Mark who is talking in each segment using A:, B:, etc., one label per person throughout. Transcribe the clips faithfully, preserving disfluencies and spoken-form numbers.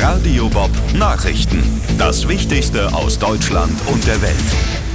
A: Radio Bob Nachrichten. Das Wichtigste aus Deutschland und der Welt.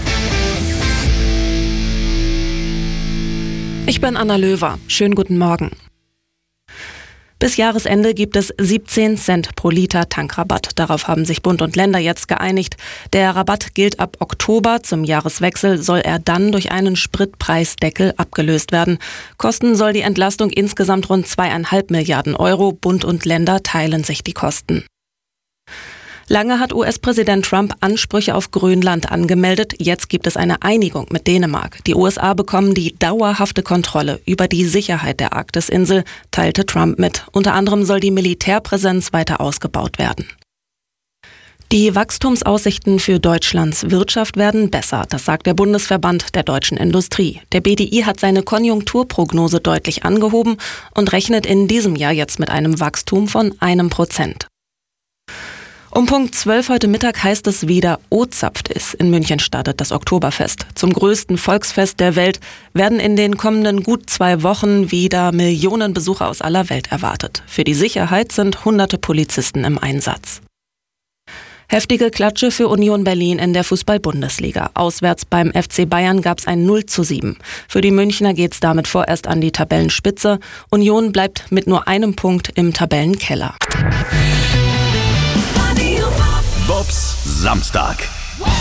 B: Ich bin Anna Löwer. Schönen guten Morgen. Bis Jahresende gibt es siebzehn Cent pro Liter Tankrabatt. Darauf haben sich Bund und Länder jetzt geeinigt. Der Rabatt gilt ab Oktober. Zum Jahreswechsel soll er dann durch einen Spritpreisdeckel abgelöst werden. Kosten soll die Entlastung insgesamt rund zweieinhalb Milliarden Euro. Bund und Länder teilen sich die Kosten. Lange hat U S-Präsident Trump Ansprüche auf Grönland angemeldet. Jetzt gibt es eine Einigung mit Dänemark. Die U S A bekommen die dauerhafte Kontrolle über die Sicherheit der Arktisinsel, teilte Trump mit. Unter anderem soll die Militärpräsenz weiter ausgebaut werden. Die Wachstumsaussichten für Deutschlands Wirtschaft werden besser, das sagt der Bundesverband der deutschen Industrie. Der B D I hat seine Konjunkturprognose deutlich angehoben und rechnet in diesem Jahr jetzt mit einem Wachstum von einem Prozent. Um Punkt zwölf heute Mittag heißt es wieder, O-Zapft ist. In München startet das Oktoberfest. Zum größten Volksfest der Welt werden in den kommenden gut zwei Wochen wieder Millionen Besucher aus aller Welt erwartet. Für die Sicherheit sind hunderte Polizisten im Einsatz. Heftige Klatsche für Union Berlin in der Fußball-Bundesliga. Auswärts beim F C Bayern gab es ein null zu sieben. Für die Münchner geht es damit vorerst an die Tabellenspitze. Union bleibt mit nur einem Punkt im Tabellenkeller.
A: Bobs Samstag.